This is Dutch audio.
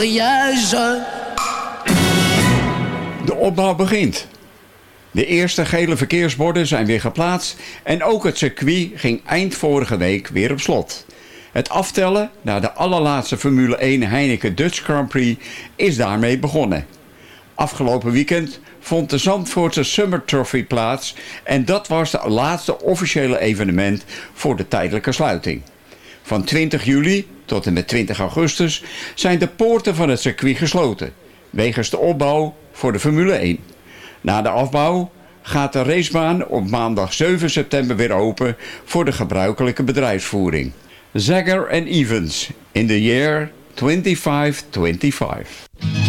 De opbouw begint. De eerste gele verkeersborden zijn weer geplaatst en ook het circuit ging eind vorige week weer op slot. Het aftellen naar de allerlaatste Formule 1 Heineken Dutch Grand Prix is daarmee begonnen. Afgelopen weekend vond de Zandvoortse Summer Trophy plaats en dat was het laatste officiële evenement voor de tijdelijke sluiting. Van 20 juli tot en met 20 augustus zijn de poorten van het circuit gesloten, wegens de opbouw voor de Formule 1. Na de afbouw gaat de racebaan op maandag 7 september weer open voor de gebruikelijke bedrijfsvoering. Zagger and Evans in the year 2525.